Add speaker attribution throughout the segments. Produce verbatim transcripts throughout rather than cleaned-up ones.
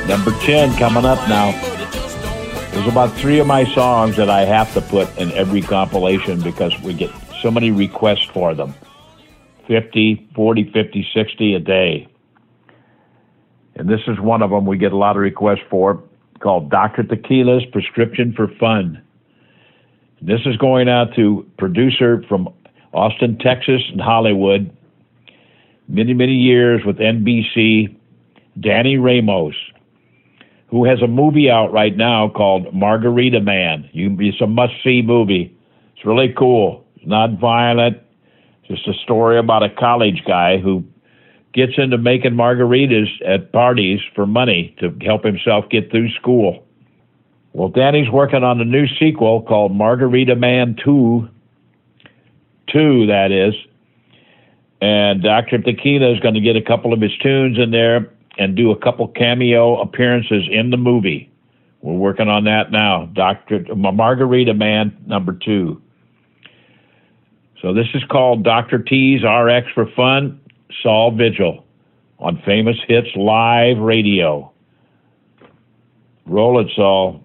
Speaker 1: Number ten coming up now. There's about three of my songs that I have to put in every compilation because we get so many requests for them. fifty, forty, fifty, sixty a day. And this is one of them we get a lot of requests for, called Doctor Tequila's Prescription for Fun. This is going out to producer from Austin, Texas and Hollywood, many, many years with N B C, Danny Ramos, who has a movie out right now called Margarita Man. You, it's a must-see movie. It's really cool. It's not violent. It's just a story about a college guy who gets into making margaritas at parties for money to help himself get through school. Well, Danny's working on a new sequel called Margarita Man two, two that is, and Doctor Tequila is going to get a couple of his tunes in there and do a couple cameo appearances in the movie. We're working on that now, Doctor Margarita Man number two. So this is called Doctor T's R X for Fun, Saul Vigil, on Famous Hits Live Radio. Roll it, Saul.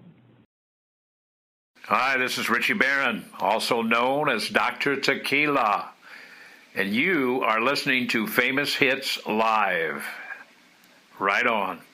Speaker 2: Hi, this is Richie Barron, also known as Doctor Tequila, and you are listening to Famous Hits Live. Right on.